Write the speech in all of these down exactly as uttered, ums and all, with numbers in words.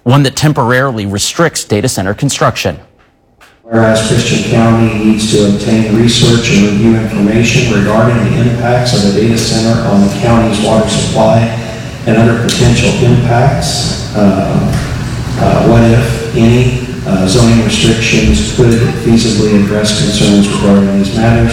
one that temporarily restricts data center construction. Whereas Christian County needs to obtain research and review information regarding the impacts of the data center on the county's water supply and other potential impacts, uh, uh, what if any uh, zoning restrictions could feasibly address concerns regarding these matters.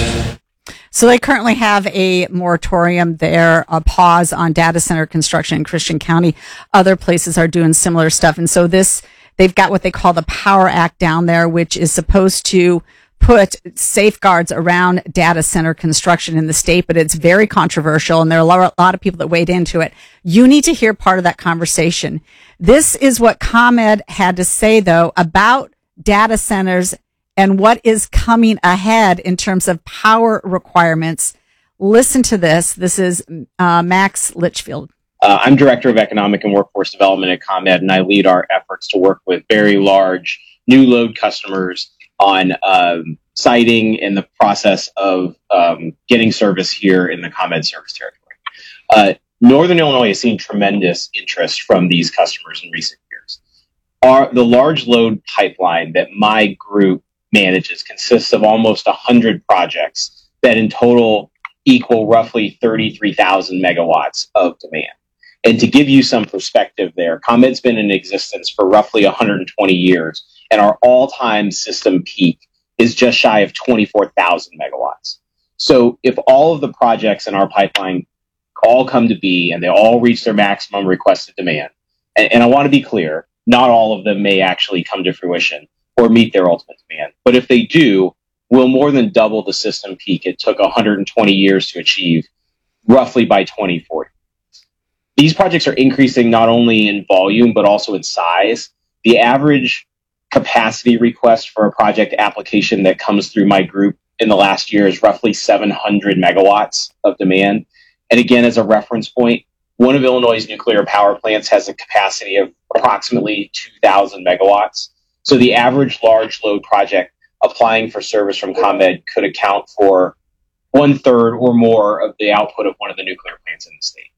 So they currently have a moratorium there, a pause on data center construction in Christian County. Other places are doing similar stuff. And so this, they've got what they call the Power Act down there, which is supposed to put safeguards around data center construction in the state, but it's very controversial, and there are a lot, a lot of people that weighed into it. You need to hear part of that conversation. This is what ComEd had to say, though, about data centers and what is coming ahead in terms of power requirements. Listen to this. This is uh, Max Litchfield. Uh, I'm Director of Economic and Workforce Development at ComEd, and I lead our efforts to work with very large new load customers on um, siting and the process of um, getting service here in the ComEd service territory. Uh, Northern Illinois has seen tremendous interest from these customers in recent years. Our, the large load pipeline that my group manages consists of almost one hundred projects that in total equal roughly thirty-three thousand megawatts of demand. And to give you some perspective there, ComEd's been in existence for roughly one hundred twenty years, and our all-time system peak is just shy of twenty-four thousand megawatts. So if all of the projects in our pipeline all come to be and they all reach their maximum requested demand, and, and I want to be clear, not all of them may actually come to fruition or meet their ultimate demand. But if they do, we'll more than double the system peak it took one hundred twenty years to achieve, roughly by twenty forty. These projects are increasing not only in volume, but also in size. The average capacity request for a project application that comes through my group in the last year is roughly seven hundred megawatts of demand. And again, as a reference point, one of Illinois' nuclear power plants has a capacity of approximately two thousand megawatts. So the average large load project applying for service from ComEd could account for one third or more of the output of one of the nuclear plants in the state.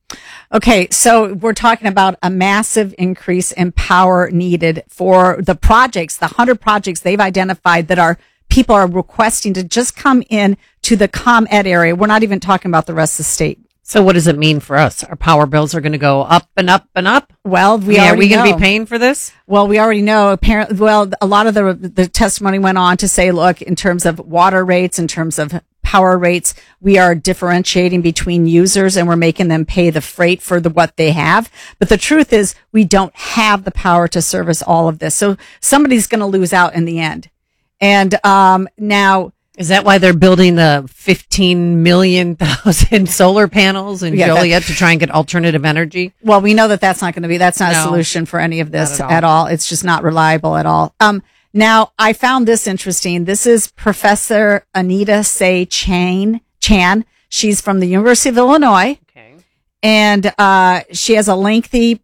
Okay, so we're talking about a massive increase in power needed for the projects, the one hundred projects they've identified that are people are requesting to just come in to the ComEd area. We're not even talking about the rest of the state. So what does it mean for us? Our power bills are going to go up and up and up? Well, we yeah, already Are we going to know. be paying for this? Well, we already know. Apparently, well, a lot of the the testimony went on to say, look, in terms of water rates, in terms of power rates, we are differentiating between users and we're making them pay the freight for the what they have. But the truth is, we don't have the power to service all of this. So somebody's going to lose out in the end. And um, now, is that why they're building the fifteen million thousand solar panels in Yeah, Joliet to try and get alternative energy? Well, we know that that's not going to be, that's not No, a solution for any of this at all. at all. It's just not reliable at all. Um, now I found this interesting. This is Professor Anita Say Chan, Chan. She's from the University of Illinois. Okay. And, uh, she has a lengthy,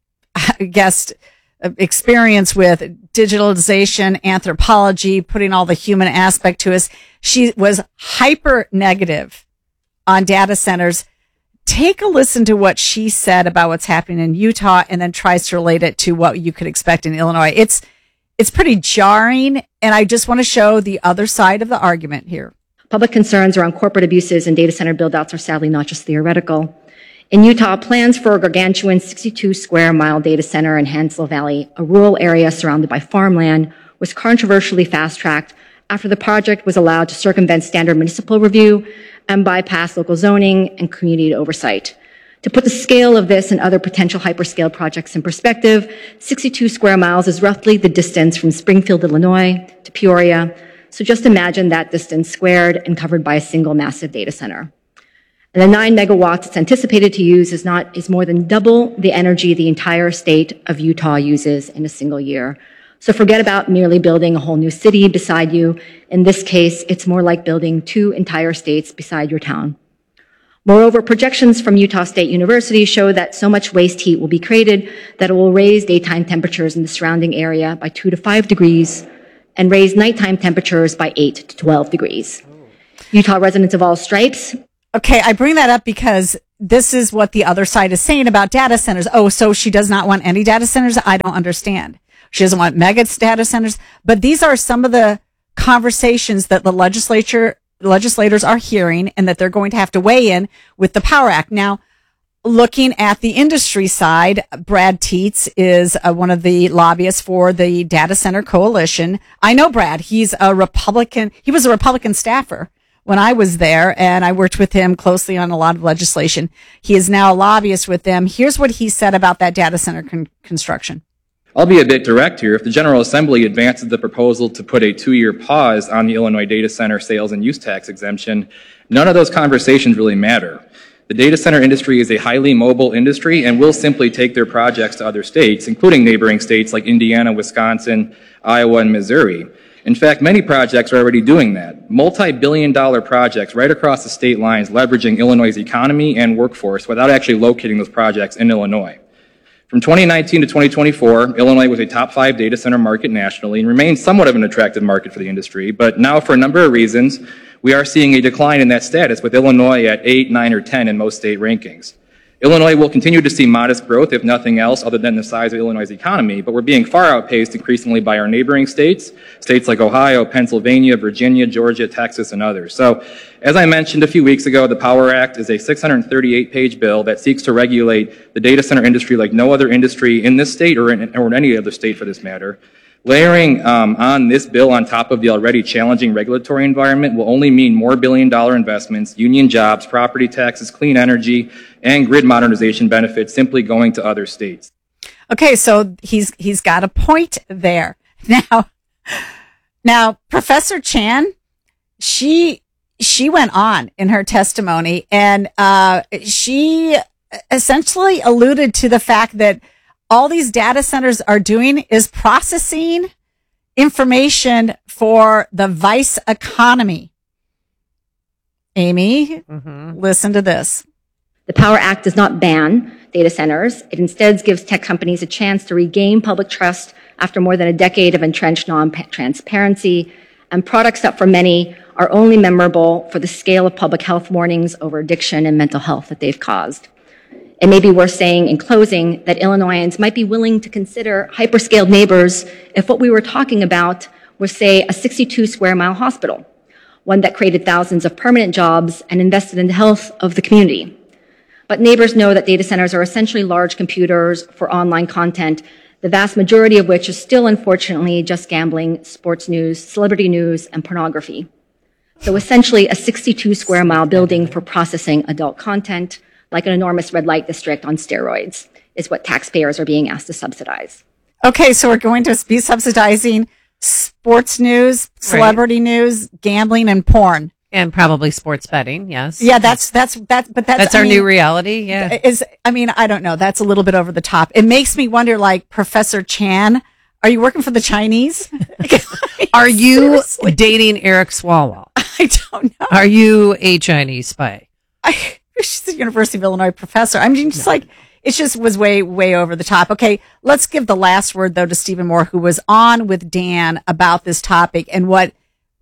I guess, experience with digitalization, anthropology, putting all the human aspect to us. She was hyper negative on data centers. Take a listen to what she said about what's happening in Utah and then tries to relate it to what you could expect in Illinois. It's, it's pretty jarring. And I just want to show the other side of the argument here. Public concerns around corporate abuses and data center buildouts are sadly not just theoretical. In Utah, plans for a gargantuan sixty-two square mile data center in Hansel Valley, a rural area surrounded by farmland, was controversially fast-tracked after the project was allowed to circumvent standard municipal review and bypass local zoning and community oversight. To put the scale of this and other potential hyperscale projects in perspective, sixty-two square miles is roughly the distance from Springfield, Illinois to Peoria. So just imagine that distance squared and covered by a single massive data center. And the nine megawatts it's anticipated to use is not, is more than double the energy the entire state of Utah uses in a single year. So forget about merely building a whole new city beside you. In this case, it's more like building two entire states beside your town. Moreover, projections from Utah State University show that so much waste heat will be created that it will raise daytime temperatures in the surrounding area by two to five degrees and raise nighttime temperatures by eight to twelve degrees. Utah residents of all stripes Okay, I bring that up because this is what the other side is saying about data centers. Oh, so she does not want any data centers? I don't understand. She doesn't want mega data centers. But these are some of the conversations that the legislature, legislators are hearing and that they're going to have to weigh in with the Power Act. Now, looking at the industry side, Brad Teets is uh, one of the lobbyists for the Data Center Coalition. I know Brad. He's a Republican. He was a Republican staffer when I was there, and I worked with him closely on a lot of legislation. He is now a lobbyist with them. Here's what he said about that data center con- construction. I'll be a bit direct here. If the General Assembly advances the proposal to put a two-year pause on the Illinois data center sales and use tax exemption, none of those conversations really matter. The data center industry is a highly mobile industry and will simply take their projects to other states, including neighboring states like Indiana, Wisconsin, Iowa, and Missouri. In fact, many projects are already doing that. Multi-billion dollar projects right across the state lines leveraging Illinois' economy and workforce without actually locating those projects in Illinois. From twenty nineteen to twenty twenty-four, Illinois was a top five data center market nationally and remains somewhat of an attractive market for the industry, but now for a number of reasons, we are seeing a decline in that status with Illinois at eight, nine, or ten in most state rankings. Illinois will continue to see modest growth, if nothing else, other than the size of Illinois' economy, but we're being far outpaced increasingly by our neighboring states, states like Ohio, Pennsylvania, Virginia, Georgia, Texas, and others. So, as I mentioned a few weeks ago, the Power Act is a six hundred thirty-eight page bill that seeks to regulate the data center industry like no other industry in this state or in, or in any other state for this matter. Layering um, on this bill on top of the already challenging regulatory environment will only mean more billion-dollar investments, union jobs, property taxes, clean energy, and grid modernization benefits simply going to other states. Okay, so he's he's got a point there. Now, now Professor Chan, she she went on in her testimony, and uh, she essentially alluded to the fact that all these data centers are doing is processing information for the vice economy. Amy, mm-hmm. Listen to this. The Power Act does not ban data centers. It instead gives tech companies a chance to regain public trust after more than a decade of entrenched non-transparency and products that for many are only memorable for the scale of public health warnings over addiction and mental health that they've caused. It may be worth saying in closing that Illinoisans might be willing to consider hyperscaled neighbors if what we were talking about was, say, a sixty-two square mile hospital, one that created thousands of permanent jobs and invested in the health of the community. But neighbors know that data centers are essentially large computers for online content, the vast majority of which is still, unfortunately, just gambling, sports news, celebrity news, and pornography. So essentially a sixty-two square mile building for processing adult content, like an enormous red light district on steroids, is what taxpayers are being asked to subsidize. Okay, so we're going to be subsidizing sports news, celebrity right. news, gambling, and porn. And probably sports betting, yes. Yeah, that's, that's, that's, but that's, that's I our mean, new reality, yeah. Is, I mean, I don't know. That's a little bit over the top. It makes me wonder, like, Professor Chan, are you working for the Chinese? Are you Seriously? dating Eric Swalwell? I don't know. Are you a Chinese spy? I, she's a University of Illinois professor. I mean, just no. like, it just was way, way over the top. Okay, let's give the last word, though, to Stephen Moore, who was on with Dan about this topic and what,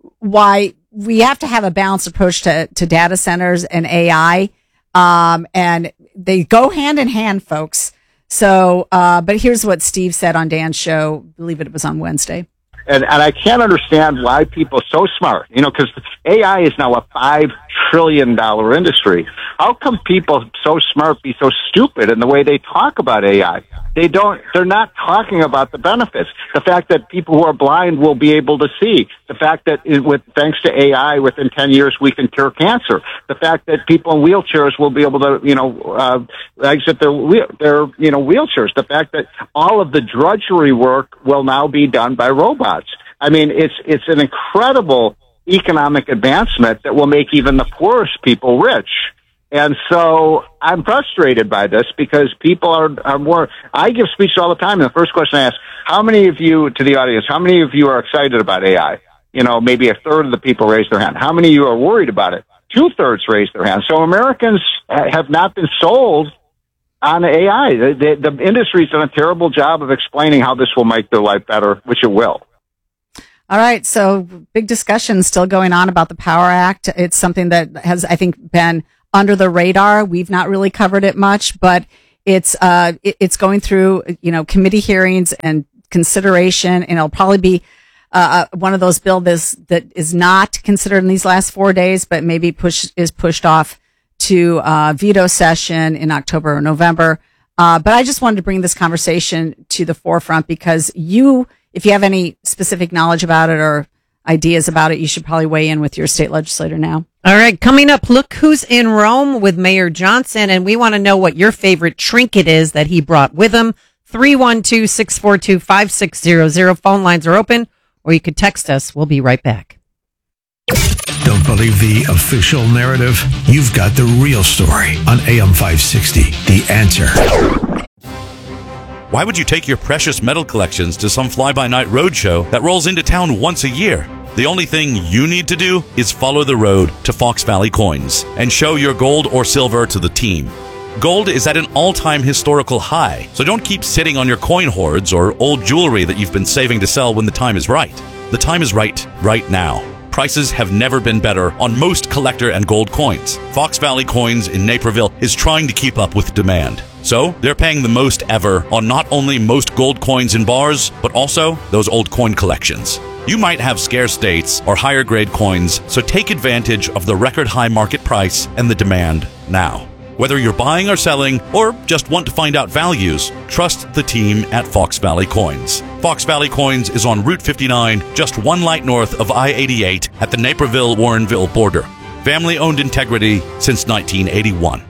why we have to have a balanced approach to, to data centers and A I. Um, and they go hand in hand, folks. So, uh, but here's what Steve said on Dan's show. I believe it was on Wednesday. And, and I can't understand why people so smart, you know, because A I is now a five trillion dollar industry. How come people so smart be so stupid in the way they talk about A I? They don't, they're not talking about the benefits. The fact that people who are blind will be able to see. The fact that it, with, thanks to A I, within ten years, we can cure cancer. The fact that people in wheelchairs will be able to, you know, uh, exit their, their, you know, wheelchairs. The fact that all of the drudgery work will now be done by robots. I mean, it's, it's an incredible economic advancement that will make even the poorest people rich. And so I'm frustrated by this because people are, are more, I give speeches all the time, and the first question I ask, how many of you, to the audience, how many of you are excited about A I? You know, maybe a third of the people raise their hand. How many of you are worried about it? Two-thirds raise their hand. So Americans have not been sold on A I. The, the, the industry's done a terrible job of explaining how this will make their life better, which it will. All right. So big discussion still going on about the Power Act. It's something that has, I think, been under the radar. We've not really covered it much, but it's uh it, it's going through, you know, committee hearings and consideration, and it'll probably be uh one of those bills that is not considered in these last four days, but maybe push is pushed off to uh veto session in October or November. Uh, but I just wanted to bring this conversation to the forefront because you, if you have any specific knowledge about it or ideas about it, you should probably weigh in with your state legislator now. All right, coming up, look who's in Rome with Mayor Johnson, and we want to know what your favorite trinket is that he brought with him. three one two, six four two, five six zero zero. Phone lines are open, or you could text us. We'll be right back. Don't believe the official narrative? You've got the real story on A M five sixty, The Answer. Why would you take your precious metal collections to some fly-by-night roadshow that rolls into town once a year? The only thing you need to do is follow the road to Fox Valley Coins and show your gold or silver to the team. Gold is at an all-time historical high, so don't keep sitting on your coin hoards or old jewelry that you've been saving to sell when the time is right. The time is right, right now. Prices have never been better on most collector and gold coins. Fox Valley Coins in Naperville is trying to keep up with demand. So they're paying the most ever on not only most gold coins in bars, but also those old coin collections. You might have scarce dates or higher grade coins, so take advantage of the record high market price and the demand now. Whether you're buying or selling, or just want to find out values, trust the team at Fox Valley Coins. Fox Valley Coins is on Route fifty-nine, just one light north of I eighty-eight at the Naperville-Warrenville border. Family-owned integrity since nineteen eighty-one.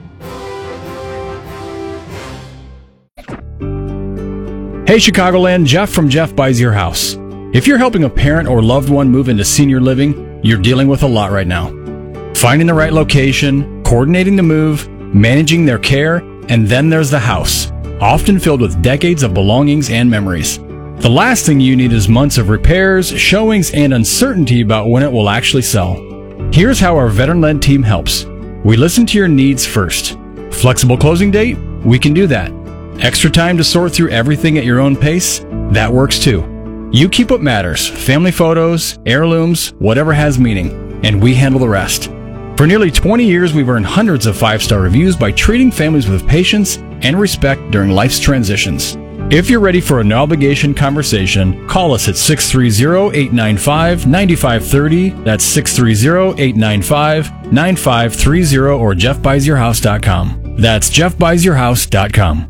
Hey Chicagoland, Jeff from Jeff Buys Your House. If you're helping a parent or loved one move into senior living, you're dealing with a lot right now. Finding the right location, coordinating the move, managing their care, and then there's the house, often filled with decades of belongings and memories. The last thing you need is months of repairs, showings, and uncertainty about when it will actually sell. Here's how our veteran-led team helps. We listen to your needs first. Flexible closing date? We can do that. Extra time to sort through everything at your own pace? That works too. You keep what matters, family photos, heirlooms, whatever has meaning, and we handle the rest. For nearly twenty years, we've earned hundreds of five-star reviews by treating families with patience and respect during life's transitions. If you're ready for a no-obligation conversation, call us at six three zero, eight nine five, nine five three zero. That's six three zero, eight nine five, nine five three zero or jeff buys your house dot com. That's jeff buys your house dot com.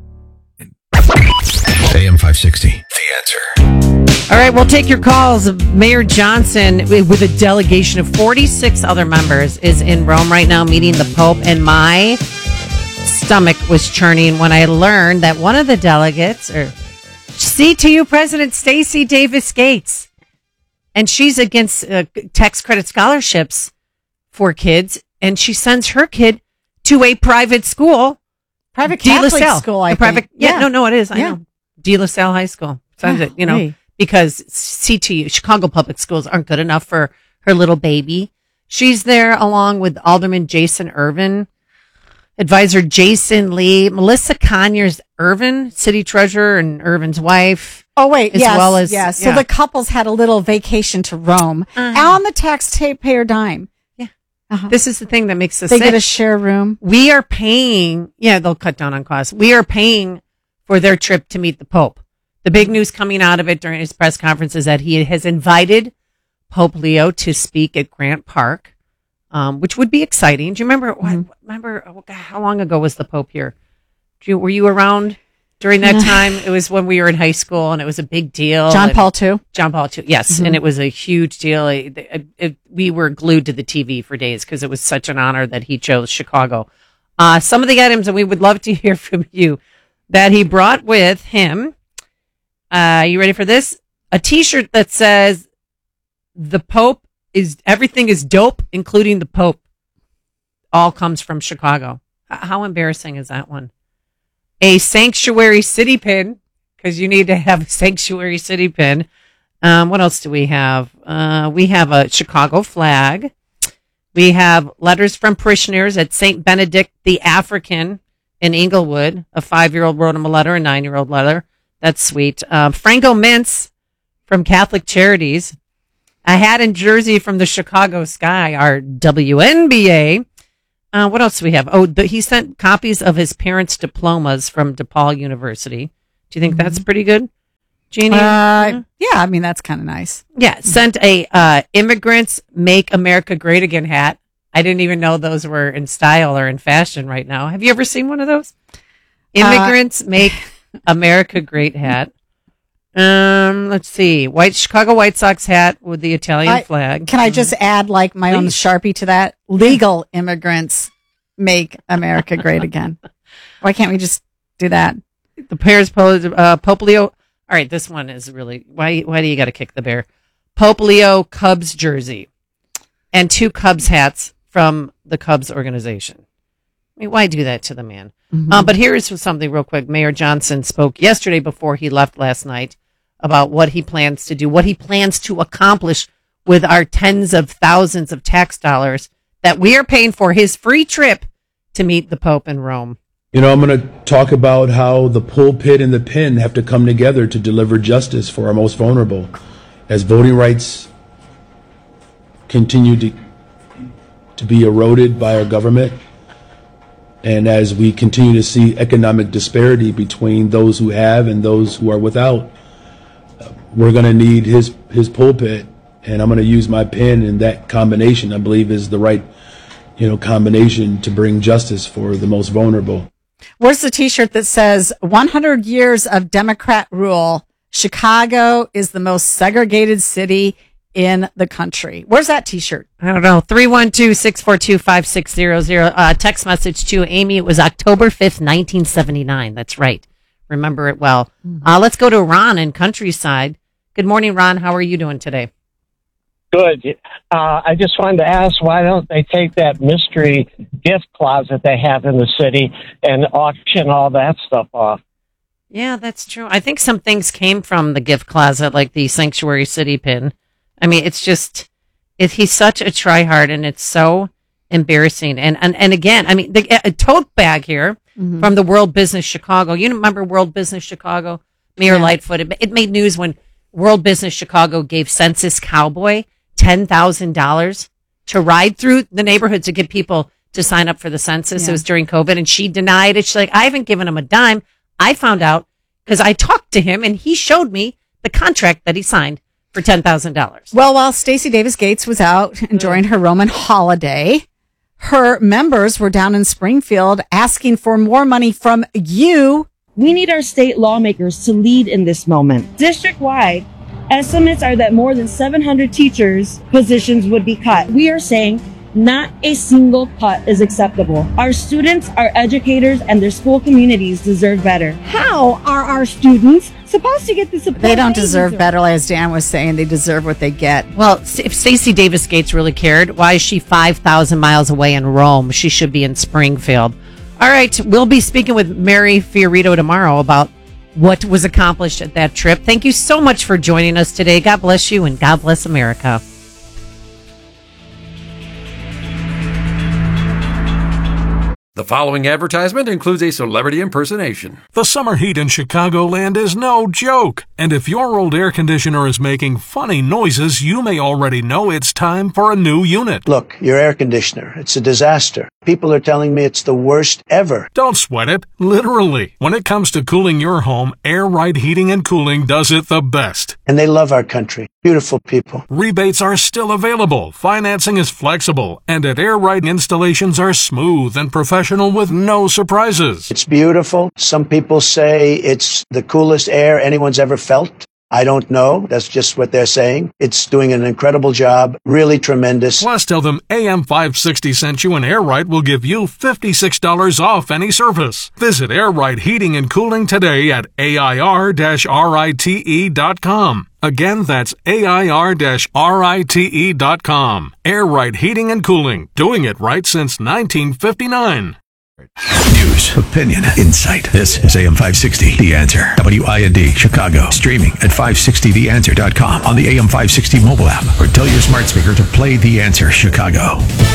A M five sixty, The Answer. All right, we'll take your calls. Mayor Johnson, with a delegation of forty-six other members, is in Rome right now meeting the Pope, and my stomach was churning when I learned that one of the delegates, or C T U President Stacey Davis Gates, and she's against uh, tax credit scholarships for kids, and she sends her kid to a private school. Private De La Catholic Salle. school, I A private, think. yeah, Yeah. no, no, it is. I Yeah. know. De La Salle High School. Sends it, you know, Hey. because C T U, Chicago Public Schools, aren't good enough for her little baby. She's there along with Alderman Jason Irvin, Advisor Jason Lee, Melissa Conyers Irvin, City Treasurer, and Irvin's wife. Oh, wait. As yes, well as, yes. So yeah. the couples had a little vacation to Rome Uh-huh. on the taxpayer dime. Yeah. Uh-huh. This is the thing that makes us They sick. get a share room. We are paying, yeah, they'll cut down on costs. We are paying for their trip to meet the Pope. The big news coming out of it during his press conference is that he has invited Pope Leo to speak at Grant Park, um, which would be exciting. Do you remember? Mm-hmm. What, remember oh God, how long ago was the Pope here? Do you, were you around during that time? It was when we were in high school, and it was a big deal. John and- Paul the Second. John Paul the Second, yes, Mm-hmm. and it was a huge deal. It, it, it, we were glued to the T V for days because it was such an honor that he chose Chicago. Uh, some of the items, and we would love to hear from you, that he brought with him. Uh, you ready for this? A T-shirt that says, "The Pope is everything is dope, including the Pope." All comes from Chicago. H- How embarrassing is that one? A sanctuary city pin, because you need to have a sanctuary city pin. Um, what else do we have? Uh, we have a Chicago flag. We have letters from parishioners at Saint Benedict the African in Inglewood. A five-year-old wrote him a letter, a nine-year-old letter. That's sweet. Um, Franco Mintz from Catholic Charities. A hat and jersey from the Chicago Sky, our W N B A. Uh, what else do we have? Oh, the, he sent copies of his parents' diplomas from DePaul University. Do you think that's pretty good, Jeannie? Uh, yeah, I mean, that's kind of nice. Yeah, sent a uh, Immigrants Make America Great Again hat. I didn't even know those were in style or in fashion right now. Have you ever seen one of those? Immigrants uh, Make America Great hat. Um, let's see. White Chicago White Sox hat with the Italian I, flag. Can I just add like my Please. own Sharpie to that? Legal immigrants make America great again. Why can't we just do that? The Bears pose uh, Pope Leo. All right, this one is really why. Why do you got to kick the bear? Pope Leo Cubs jersey and two Cubs hats from the Cubs organization. I mean, why do that to the man? Mm-hmm. Um, but here's something real quick. Mayor Johnson spoke yesterday before he left last night about what he plans to do, what he plans to accomplish with our tens of thousands of tax dollars that we are paying for his free trip to meet the Pope in Rome. You know, I'm going to talk about how the pulpit and the pen have to come together to deliver justice for our most vulnerable. As voting rights continue to, to be eroded by our government, and as we continue to see economic disparity between those who have and those who are without, we're going to need his his pulpit, and I'm going to use my pen, and that combination, I believe, is the right, you know, combination to bring justice for the most vulnerable. Where's the T-shirt that says one hundred years of Democrat rule, Chicago is the most segregated city in the country? Where's that T-shirt? I don't know. three one two, six four two, five six zero zero. Uh, text message to Amy. It was October fifth, nineteen seventy-nine. That's right. Remember it well. Uh, let's go to Ron in Countryside. Good morning, Ron. How are you doing today? Good. Uh, I just wanted to ask, why don't they take that mystery gift closet they have in the city and auction all that stuff off? Yeah, that's true. I think some things came from the gift closet, like the Sanctuary City pin. I mean, it's just, it, he's such a tryhard, and it's so embarrassing. And and, and again, I mean, the a tote bag here mm-hmm. from the World Business Chicago. You remember World Business Chicago? Mayor yeah. Lightfoot. It, it made news when World Business Chicago gave Census Cowboy ten thousand dollars to ride through the neighborhood to get people to sign up for the census. Yeah. It was during COVID, and she denied it. She's like, I haven't given him a dime. I found out because I talked to him, and he showed me the contract that he signed for ten thousand dollars. Well, while Stacey Davis Gates was out enjoying her Roman holiday, her members were down in Springfield asking for more money from you. We need our state lawmakers to lead in this moment. District-wide, estimates are that more than seven hundred teachers' positions would be cut. We are saying not a single cut is acceptable. Our students, our educators, and their school communities deserve better. How are our students supposed to get the support they don't deserve they better? As Dan was saying, they deserve what they get. Well, if Stacey Davis Gates really cared, why is she five thousand miles away in Rome? She should be in Springfield. All right, we'll be speaking with Mary Fiorito tomorrow about what was accomplished at that trip. Thank you so much for joining us today. God bless you, and God bless America. The following advertisement includes a celebrity impersonation. The summer heat in Chicagoland is no joke. And if your old air conditioner is making funny noises, you may already know it's time for a new unit. Look, your air conditioner, it's a disaster. People are telling me it's the worst ever. Don't sweat it, literally. When it comes to cooling your home, Air Right Heating and Cooling does it the best. And they love our country. Beautiful people. Rebates are still available, financing is flexible, and at Air Right installations are smooth and professional with no surprises. It's beautiful. Some people say it's the coolest air anyone's ever felt. I don't know. That's just what they're saying. It's doing an incredible job. Really tremendous. Plus, tell them A M five sixty sent you, and Air Right will give you fifty-six dollars off any service. Visit Air Right Heating and Cooling today at A I R rite dot com. Again, that's A I R rite dot com. Air Right Heating and Cooling. Doing it right since nineteen fifty-nine. News, opinion, insight. This is A M five sixty, The Answer. W I N D, Chicago. Streaming at five sixty the answer dot com on the A M five sixty mobile app, or tell your smart speaker to play The Answer Chicago.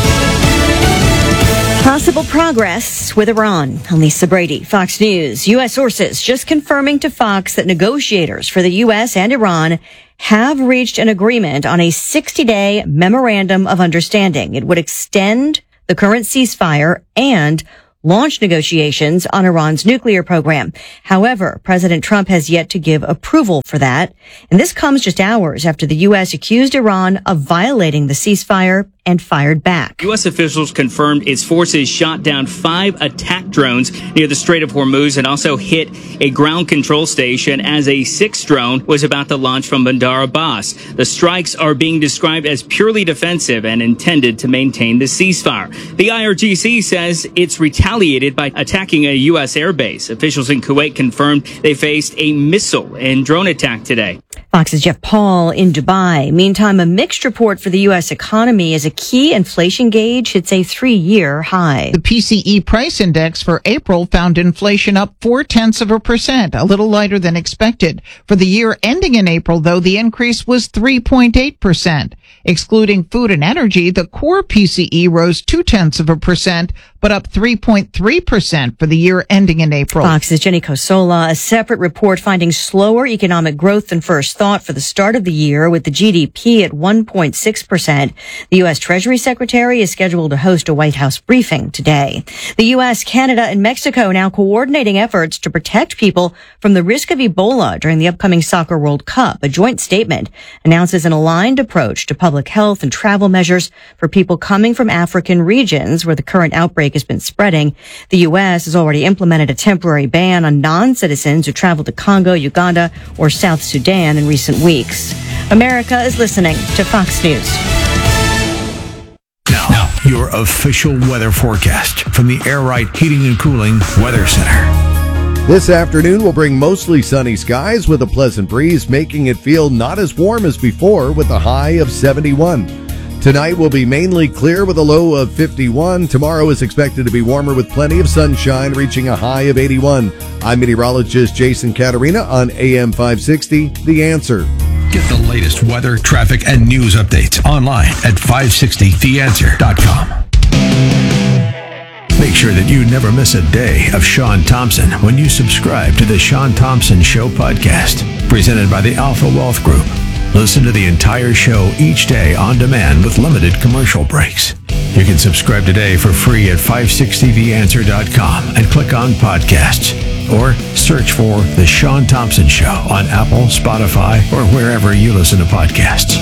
Possible progress with Iran. I'm Lisa Brady, Fox News. U S sources just confirming to Fox that negotiators for the U S and Iran have reached an agreement on a sixty-day memorandum of understanding. It would extend the the current ceasefire and launch negotiations on Iran's nuclear program. However, President Trump has yet to give approval for that. And this comes just hours after the U S accused Iran of violating the ceasefire and fired back. U S officials confirmed its forces shot down five attack drones near the Strait of Hormuz and also hit a ground control station as a sixth drone was about to launch from Bandar Abbas. The strikes are being described as purely defensive and intended to maintain the ceasefire. The I R G C says it's retaliated by attacking a U S airbase. Officials in Kuwait confirmed they faced a missile and drone attack today. Fox's Jeff Paul in Dubai. Meantime, a mixed report for the U S economy as a key inflation gauge hits a three-year high. The P C E price index for April found inflation up four tenths of a percent, a little lighter than expected. For the year ending in April, though, the increase was three point eight percent. Excluding food and energy, the core P C E rose two tenths of a percent, but up three point three percent for the year ending in April. Fox's Jenny Cosola, a separate report finding slower economic growth than first thought for the start of the year, with the G D P at one point six percent. The U S Treasury Secretary is scheduled to host a White House briefing today. The U S, Canada, and Mexico now coordinating efforts to protect people from the risk of Ebola during the upcoming Soccer World Cup. A joint statement announces an aligned approach to public health and travel measures for people coming from African regions where the current outbreak has been spreading. The U S has already implemented a temporary ban on non-citizens who travel to Congo, Uganda, or South Sudan in recent weeks. America is listening to Fox News. Now, your official weather forecast from the Air Right Heating and Cooling Weather Center. This afternoon will bring mostly sunny skies with a pleasant breeze, making it feel not as warm as before with a high of seventy-one. Tonight will be mainly clear with a low of fifty-one. Tomorrow is expected to be warmer with plenty of sunshine, reaching a high of eighty-one. I'm meteorologist Jason Caterina on A M five sixty, The Answer. Get the latest weather, traffic, and news updates online at five sixty the answer dot com. Make sure that you never miss a day of Sean Thompson when you subscribe to the Sean Thompson Show podcast, presented by the Alpha Wealth Group. Listen to the entire show each day on demand with limited commercial breaks. You can subscribe today for free at five sixty the answer dot com and click on podcasts, or search for The Sean Thompson Show on Apple, Spotify, or wherever you listen to podcasts.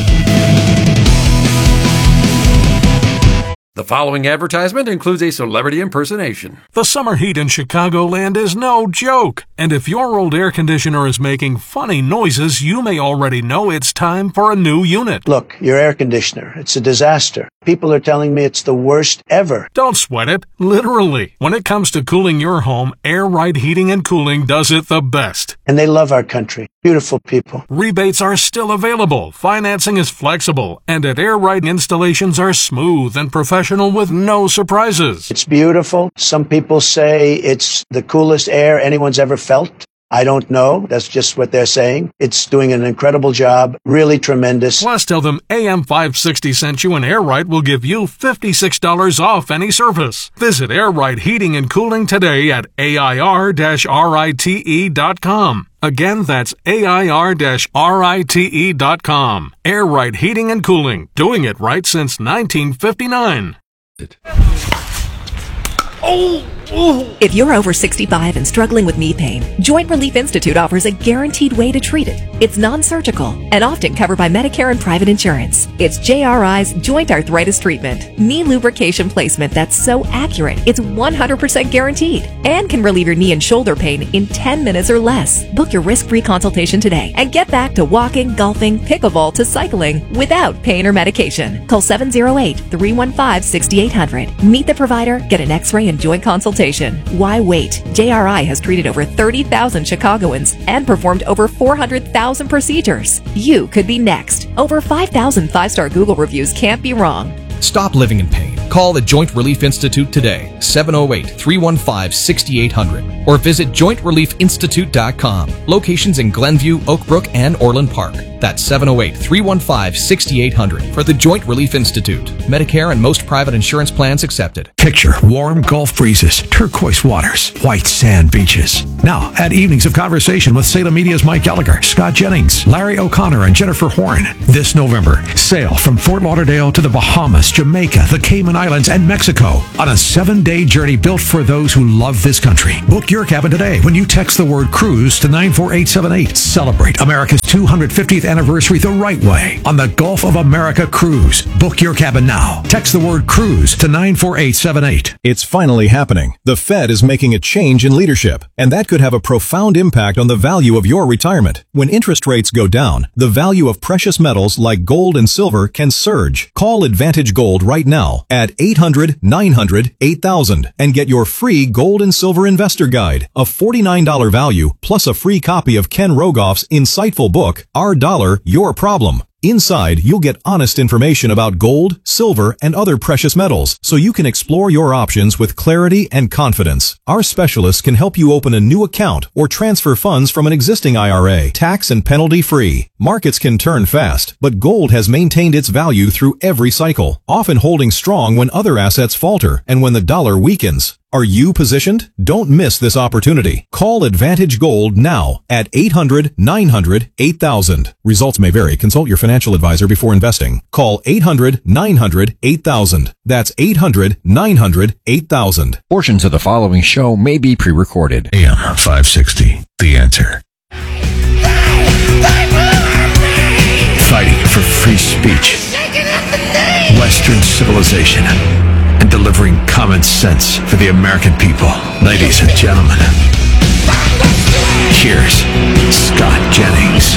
The following advertisement includes a celebrity impersonation. The summer heat in Chicagoland is no joke. And if your old air conditioner is making funny noises, you may already know it's time for a new unit. Look, your air conditioner, it's a disaster. People are telling me it's the worst ever. Don't sweat it. Literally. When it comes to cooling your home, Air Right Heating and Cooling does it the best. And they love our country. Beautiful people. Rebates are still available. Financing is flexible. And at Air Right, installations are smooth and professional with no surprises. It's beautiful. Some people say it's the coolest air anyone's ever felt. I don't know. That's just what they're saying. It's doing an incredible job. Really tremendous. Plus, tell them A M five sixty sent you and Air Right will give you fifty-six dollars off any service. Visit Air Right Heating and Cooling today at A I R rite dot com. Again, that's A I R rite dot com. Air Right Heating and Cooling. Doing it right since nineteen fifty-nine. Oh! If you're over sixty-five and struggling with knee pain, Joint Relief Institute offers a guaranteed way to treat it. It's non-surgical and often covered by Medicare and private insurance. It's J R I's joint arthritis treatment, knee lubrication placement that's so accurate, it's one hundred percent guaranteed and can relieve your knee and shoulder pain in ten minutes or less. Book your risk-free consultation today and get back to walking, golfing, pickleball to cycling without pain or medication. Call seven oh eight, three one five, six eight zero zero. Meet the provider, get an x-ray and joint consultation. Why wait? J R I has treated over thirty thousand Chicagoans and performed over four hundred thousand procedures. You could be next. Over five thousand five-star Google reviews can't be wrong. Stop living in pain. Call the Joint Relief Institute today, seven oh eight, three one five, six eight zero zero, or visit joint relief institute dot com. Locations in Glenview, Oakbrook, and Orland Park. That's seven oh eight, three one five, six eight zero zero for the Joint Relief Institute. Medicare and most private insurance plans accepted. Picture warm Gulf breezes, turquoise waters, white sand beaches. Now, add evenings of conversation with Salem Media's Mike Gallagher, Scott Jennings, Larry O'Connor, and Jennifer Horn. This November, sail from Fort Lauderdale to the Bahamas, Jamaica, the Cayman Islands, and Mexico on a seven-day journey built for those who love this country. Book your cabin today when you text the word cruise to nine four eight seven eight. Celebrate America's two hundred fiftieth anniversary the right way on the Gulf of America Cruise. Book your cabin now. Text the word cruise to nine four eight seven eight. It's finally happening. The Fed is making a change in leadership, and that could have a profound impact on the value of your retirement. When interest rates go down, the value of precious metals like gold and silver can surge. Call Advantage Gold right now at eight hundred nine hundred eight thousand and get your free Gold and Silver Investor Guide, a forty-nine dollars value plus a free copy of Ken Rogoff's insightful book, Our Dollar, Your Problem. Inside, you'll get honest information about gold, silver, and other precious metals, so you can explore your options with clarity and confidence. Our specialists can help you open a new account or transfer funds from an existing I R A, tax and penalty free. Markets can turn fast, but gold has maintained its value through every cycle, often holding strong when other assets falter and when the dollar weakens. Are you positioned? Don't miss this opportunity. Call Advantage Gold now at eight hundred nine hundred eight thousand. Results may vary. Consult your financial advisor before investing. Call eight hundred nine hundred eight thousand. That's eight hundred nine hundred eight thousand. Portions of the following show may be pre-recorded. A M five sixty, The Answer. Fighting for free speech, Western civilization, and delivering common sense for the American people. Ladies and gentlemen, here's Scott Jennings.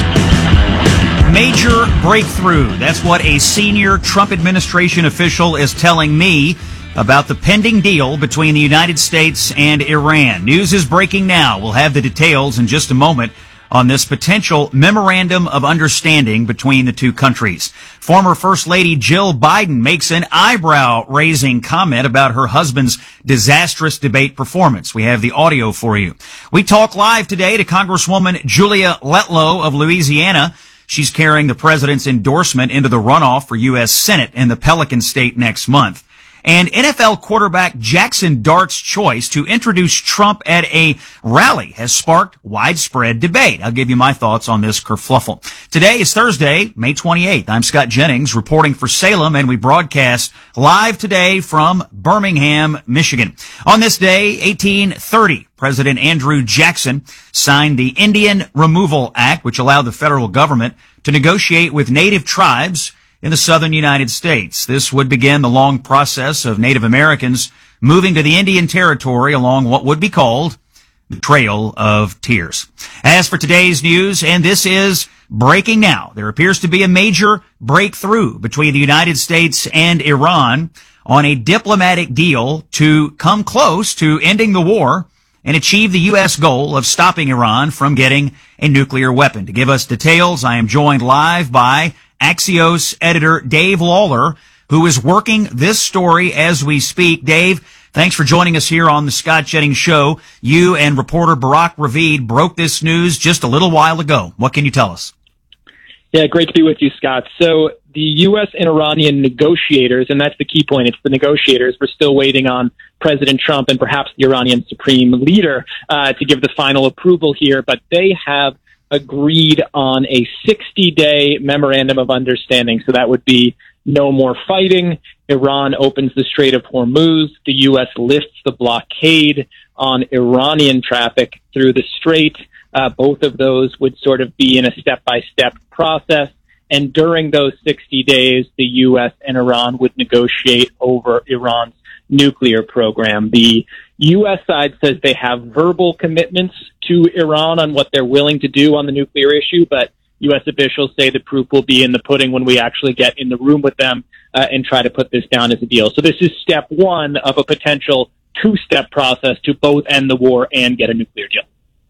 Major breakthrough. That's what a senior Trump administration official is telling me about the pending deal between the United States and Iran. News is breaking now. We'll have the details in just a moment on this potential memorandum of understanding between the two countries. Former First Lady Jill Biden makes an eyebrow-raising comment about her husband's disastrous debate performance. We have the audio for you. We talk live today to Congresswoman Julia Letlow of Louisiana. She's carrying the president's endorsement into the runoff for U S Senate in the Pelican State next month. And N F L quarterback Jackson Dart's choice to introduce Trump at a rally has sparked widespread debate. I'll give you my thoughts on this kerfluffle. Today is Thursday, May twenty-eighth. I'm Scott Jennings reporting for Salem, and we broadcast live today from Birmingham, Michigan. On this day, eighteen thirty, President Andrew Jackson signed the Indian Removal Act, which allowed the federal government to negotiate with native tribes in the southern United States. This would begin the long process of Native Americans moving to the Indian Territory along what would be called the Trail of Tears. As for today's news, and this is breaking now, there appears to be a major breakthrough between the United States and Iran on a diplomatic deal to come close to ending the war and achieve the U S goal of stopping Iran from getting a nuclear weapon. To give us details, I am joined live by Axios editor Dave Lawler, who is working this story as we speak. Dave, thanks for joining us here on the Scott Jennings Show. You and reporter Barak Ravid broke this news just a little while ago. What can you tell us? Yeah, great to be with you, Scott. So the U S and Iranian negotiators, and that's the key point, it's the negotiators. We're still waiting on President Trump and perhaps the Iranian supreme leader uh, to give the final approval here, but they have agreed on a sixty-day memorandum of understanding. So that would be no more fighting. Iran opens the Strait of Hormuz. The U S lifts the blockade on Iranian traffic through the strait. Uh, both of those would sort of be in a step-by-step process. And during those sixty days, the U S and Iran would negotiate over Iran's nuclear program. The U S side says they have verbal commitments to Iran on what they're willing to do on the nuclear issue, but U S officials say the proof will be in the pudding when we actually get in the room with them uh, and try to put this down as a deal. So this is step one of a potential two-step process to both end the war and get a nuclear deal.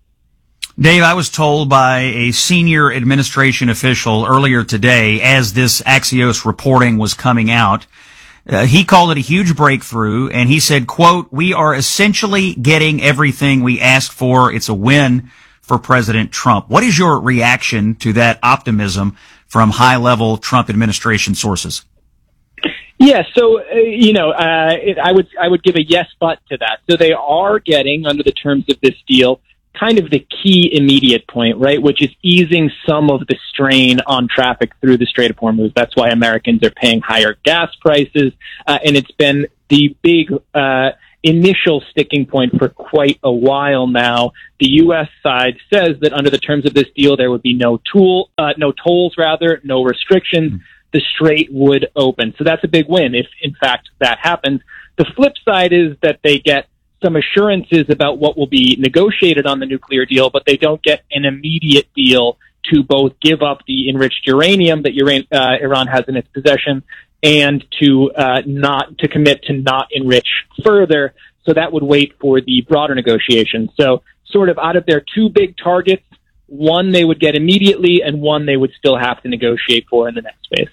Dave, I was told by a senior administration official earlier today, as this Axios reporting was coming out, Uh, he called it a huge breakthrough, and he said, quote, "We are essentially getting everything we asked for. It's a win for President Trump." What is your reaction to that optimism from high-level Trump administration sources? Yeah, so uh, you know, uh, it, I would I would give a yes, but to that. So they are getting, under the terms of this deal, kind of the key immediate point, right, which is easing some of the strain on traffic through the Strait of Hormuz. That's why Americans are paying higher gas prices, uh, and it's been the big uh, initial sticking point for quite a while now. The U S side says that under the terms of this deal, there would be no tool, uh, no tolls, rather, no restrictions. Mm-hmm. The Strait would open. So that's a big win if, in fact, that happens. The flip side is that they get some assurances about what will be negotiated on the nuclear deal, but they don't get an immediate deal to both give up the enriched uranium that Iran, uh, Iran has in its possession and to uh, not to commit to not enrich further. So that would wait for the broader negotiations. So sort of out of their two big targets, one they would get immediately and one they would still have to negotiate for in the next phase.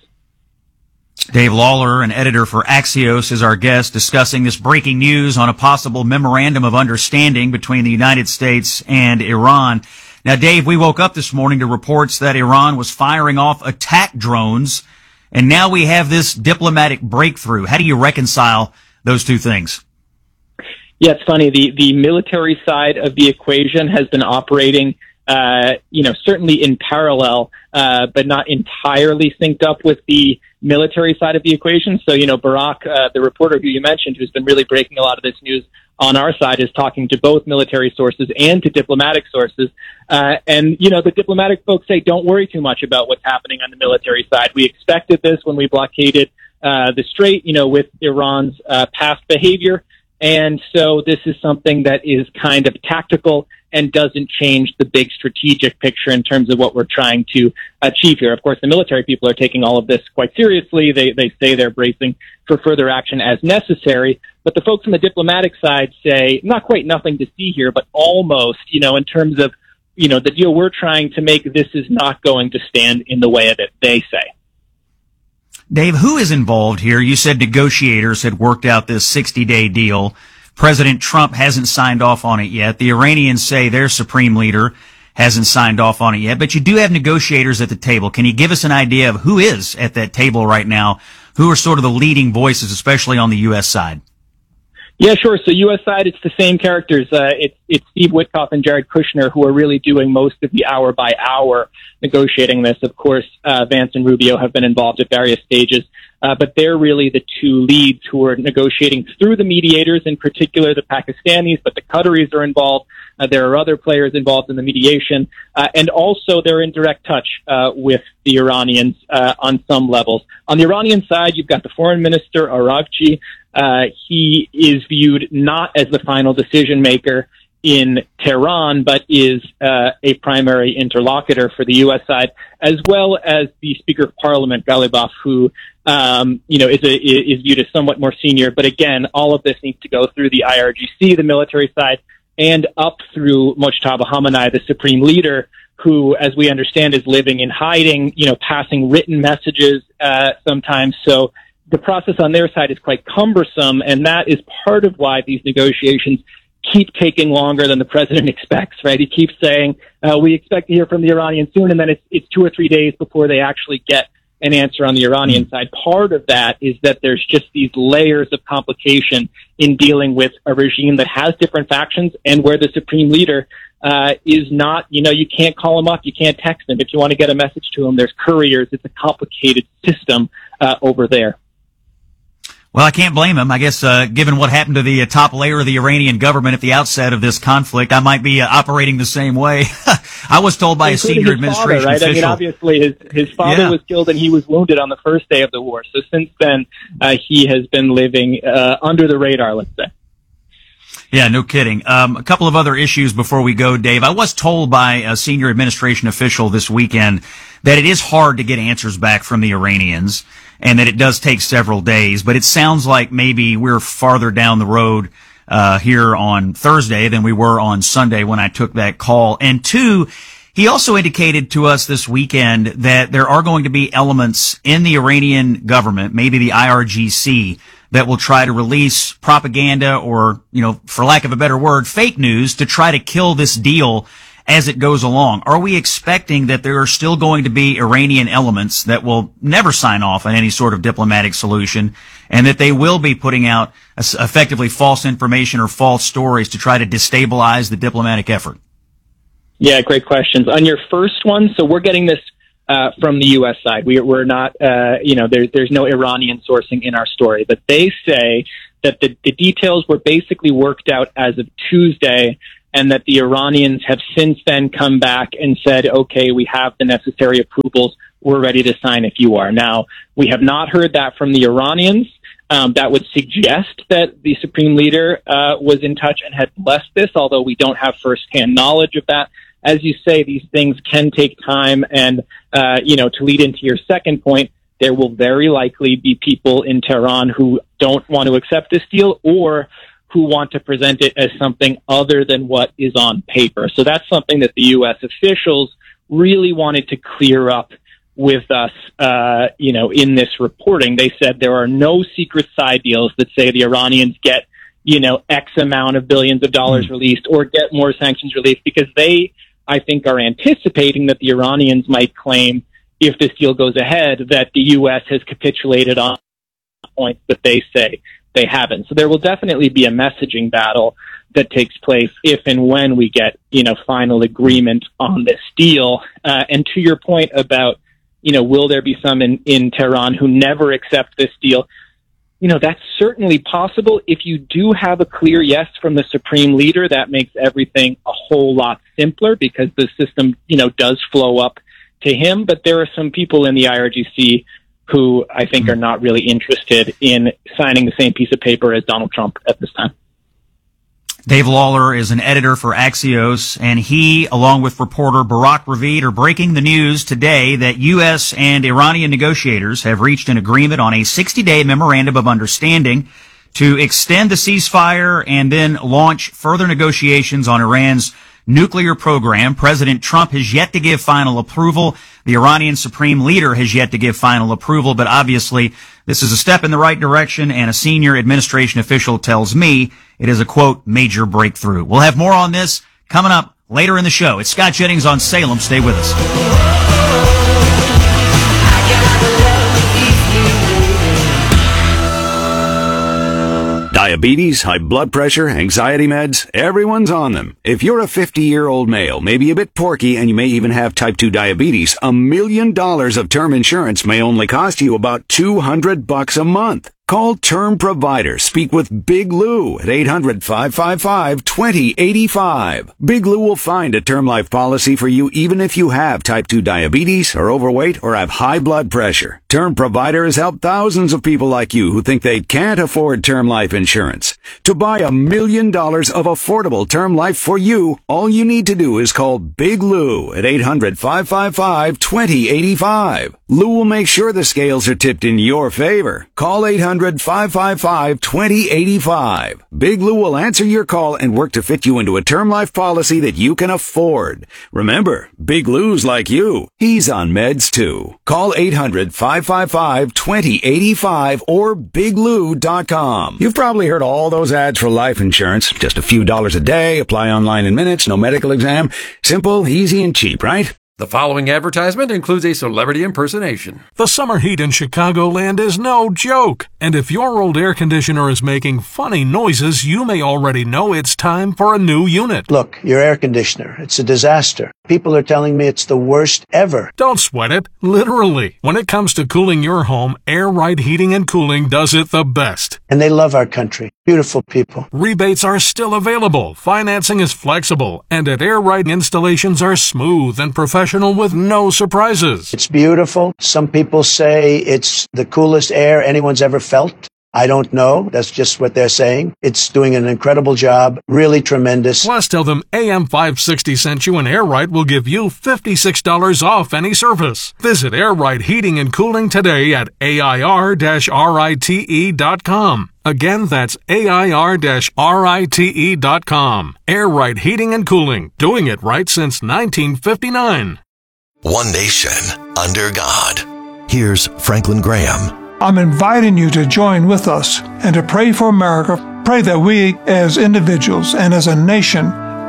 Dave Lawler, an editor for Axios, is our guest discussing this breaking news on a possible memorandum of understanding between the United States and Iran. Now, Dave, we woke up this morning to reports that Iran was firing off attack drones, and now we have this diplomatic breakthrough. How do you reconcile those two things? Yeah, it's funny. The, the military side of the equation has been operating Uh, you know, certainly in parallel, uh, but not entirely synced up with the military side of the equation. So, you know, Barak, uh, the reporter who you mentioned, who's been really breaking a lot of this news on our side, is talking to both military sources and to diplomatic sources. Uh, and, you know, the diplomatic folks say, don't worry too much about what's happening on the military side. We expected this when we blockaded uh, the Strait, you know, with Iran's uh, past behavior. And so this is something that is kind of tactical and doesn't change the big strategic picture in terms of what we're trying to achieve here. Of course, the military people are taking all of this quite seriously. They they say they're bracing for further action as necessary. But the folks on the diplomatic side say not quite nothing to see here, but almost, you know, in terms of, you know, the deal we're trying to make, this is not going to stand in the way of it, they say. Dave, who is involved here? You said negotiators had worked out this sixty-day deal. President Trump hasn't signed off on it yet. The Iranians say their supreme leader hasn't signed off on it yet. But you do have negotiators at the table. Can you give us an idea of who is at that table right now? Who are sort of the leading voices, especially on the U S side? Yeah, sure. So U S side, it's the same characters. Uh, it's, it's Steve Witkoff and Jared Kushner who are really doing most of the hour by hour negotiating this. Of course, uh, Vance and Rubio have been involved at various stages. Uh, but they're really the two leads who are negotiating through the mediators, in particular the Pakistanis, but the Qataris are involved. Uh, there are other players involved in the mediation. Uh, and also they're in direct touch uh, with the Iranians uh, on some levels. On the Iranian side, you've got the foreign minister, Araghchi. Uh, he is viewed not as the final decision maker in Tehran, but is uh, a primary interlocutor for the U S side, as well as the Speaker of Parliament, Ghalibaf, who um, you know is, a, is viewed as somewhat more senior. But again, all of this needs to go through the I R G C, the military side, and up through Mojtaba Khamenei, the supreme leader, who, as we understand, is living in hiding, you know, passing written messages uh, sometimes. So the process on their side is quite cumbersome, and that is part of why these negotiations keep taking longer than the president expects, right? He keeps saying, uh, we expect to hear from the Iranians soon, and then it's, it's two or three days before they actually get an answer on the Iranian side. Part of that is that there's just these layers of complication in dealing with a regime that has different factions and where the supreme leader uh, is not, you know, you can't call him up, you can't text him. If you want to get a message to him, there's couriers. It's a complicated system uh, over there. Well, I can't blame him. I guess, uh, given what happened to the uh, top layer of the Iranian government at the outset of this conflict, I might be uh, operating the same way. I was told by Including a senior his administration father, right? official. I mean, obviously, his, his father Yeah. was killed and he was wounded on the first day of the war. So since then, uh, he has been living uh, under the radar, let's say. Yeah, no kidding. Um, a couple of other issues before we go, Dave. I was told by a senior administration official this weekend that it is hard to get answers back from the Iranians and that it does take several days, but it sounds like maybe we're farther down the road uh here on Thursday than we were on Sunday when I took that call. And two, he also indicated to us this weekend that there are going to be elements in the Iranian government, maybe the I R G C, that will try to release propaganda or, you know, for lack of a better word, fake news to try to kill this deal as it goes along? Are we expecting that there are still going to be Iranian elements that will never sign off on any sort of diplomatic solution, and that they will be putting out effectively false information or false stories to try to destabilize the diplomatic effort? Yeah, great questions. On your first one, so we're getting this uh, from the U S side. We, we're not, uh, you know, there, there's no Iranian sourcing in our story, but they say that the, the details were basically worked out as of Tuesday, and that the Iranians have since then come back and said, okay, we have the necessary approvals. We're ready to sign if you are. Now, we have not heard that from the Iranians. Um, that would suggest that the Supreme Leader uh, was in touch and had blessed this, although we don't have firsthand knowledge of that. As you say, these things can take time, and, uh, you know, to lead into your second point, there will very likely be people in Tehran who don't want to accept this deal or who want to present it as something other than what is on paper. So that's something that the U S officials really wanted to clear up with us, uh, you know, in this reporting. They said there are no secret side deals that say the Iranians get, you know, X amount of billions of dollars mm. released or get more sanctions released, because they, I think, are anticipating that the Iranians might claim, if this deal goes ahead, that the U S has capitulated on points that they say they haven't. So there will definitely be a messaging battle that takes place if and when we get, you know, final agreement on this deal. Uh, and to your point about, you know, will there be some in, in Tehran who never accept this deal? You know, that's certainly possible. If you do have a clear yes from the Supreme Leader, that makes everything a whole lot simpler, because the system, you know, does flow up to him. But there are some people in the I R G C who I think are not really interested in signing the same piece of paper as Donald Trump at this time. Dave Lawler is an editor for Axios, and he, along with reporter Barak Ravid, are breaking the news today that U S and Iranian negotiators have reached an agreement on a sixty-day memorandum of understanding to extend the ceasefire and then launch further negotiations on Iran's nuclear program. President Trump has yet to give final approval. The Iranian Supreme Leader has yet to give final approval, but obviously this is a step in the right direction, and a senior administration official tells me it is a, quote, major breakthrough. We'll have more on this coming up later in the show. It's Scott Jennings on Salem. Stay with us. Diabetes, high blood pressure, anxiety meds, everyone's on them. If you're a fifty-year-old male, maybe a bit porky, and you may even have type two diabetes, a million dollars of term insurance may only cost you about two hundred bucks a month. Call Term Provider. Speak with Big Lou at eight hundred, five five five, two zero eight five. Big Lou will find a term life policy for you even if you have type two diabetes, are overweight, or have high blood pressure. Term Provider has helped thousands of people like you who think they can't afford term life insurance. To buy a million dollars of affordable term life for you, all you need to do is call Big Lou at eight hundred, five five five, two zero eight five. Lou will make sure the scales are tipped in your favor. Call eight hundred, five five five, two zero eight five. Big Lou will answer your call and work to fit you into a term life policy that you can afford. Remember, Big Lou's like you. He's on meds too. Call eight hundred, five five five, two zero eight five or big lou dot com. You've probably heard all those ads for life insurance. Just a few dollars a day, apply online in minutes, no medical exam. Simple, easy, and cheap, right? The following advertisement includes a celebrity impersonation. The summer heat in Chicagoland is no joke. And if your old air conditioner is making funny noises, you may already know it's time for a new unit. Look, your air conditioner, it's a disaster. People are telling me it's the worst ever. Don't sweat it. Literally. When it comes to cooling your home, Air Right Heating and Cooling does it the best. And they love our country. Beautiful people. Rebates are still available. Financing is flexible. And at Air Right, installations are smooth and professional with no surprises. It's beautiful. Some people say it's the coolest air anyone's ever felt. I don't know. That's just what they're saying. It's doing an incredible job. Really tremendous. Plus, tell them A M five sixty sent you, and Air Right will give you fifty-six dollars off any service. Visit Air Right Heating and Cooling today at A I R rite dot com. Again, that's A I R rite dot com. Air Right Heating and Cooling. Doing it right since nineteen fifty-nine. One nation under God. Here's Franklin Graham. I'm inviting you to join with us and to pray for America. Pray that we, as individuals and as a nation,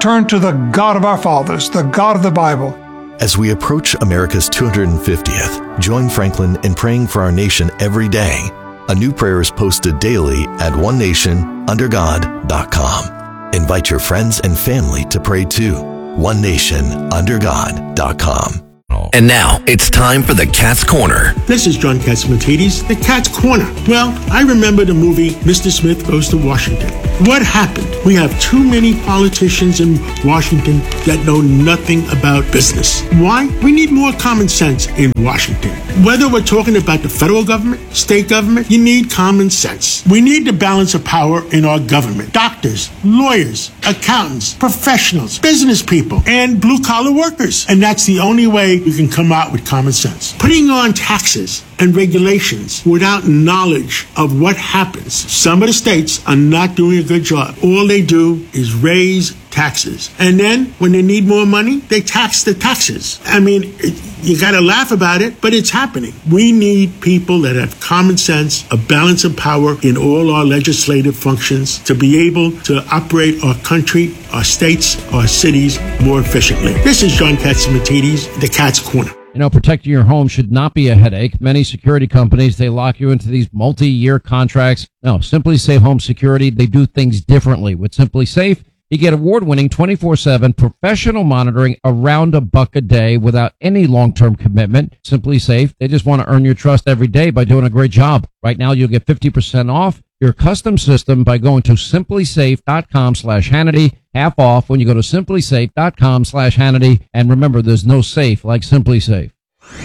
turn to the God of our fathers, the God of the Bible. As we approach America's two hundred fiftieth, join Franklin in praying for our nation every day. A new prayer is posted daily at one nation under god dot com. Invite your friends and family to pray too. one nation under god dot com. And now it's time for the Cat's Corner. This is John Catsimatidis, the Cat's Corner. Well, I remember the movie Mister Smith Goes to Washington. What happened? We have too many politicians in Washington that know nothing about business. Why? We need more common sense in Washington. Whether we're talking about the federal government, state government, you need common sense. We need the balance of power in our government. Doctors, lawyers, accountants, professionals, business people, and blue-collar workers. And that's the only way we can come out with common sense. Putting on taxes and regulations without knowledge of what happens. Some of the states are not doing a good job. All they do is raise taxes. And then when they need more money, they tax the taxes. I mean, it, you got to laugh about it, but it's happening. We need people that have common sense, a balance of power in all our legislative functions to be able to operate our country, our states, our cities more efficiently. This is John Catsimatidis, the Cat's Corner. You know, protecting your home should not be a headache. Many security companies, they lock you into these multi-year contracts. No, Simply Safe Home Security, they do things differently. With Simply Safe, you get award-winning twenty-four seven professional monitoring around a buck a day without any long-term commitment. Simply Safe, they just want to earn your trust every day by doing a great job. Right now, you'll get fifty percent off your custom system by going to simplysafe.com slash Hannity. Half off when you go to simplysafe.com slash Hannity. And remember, there's no safe like Simply Safe.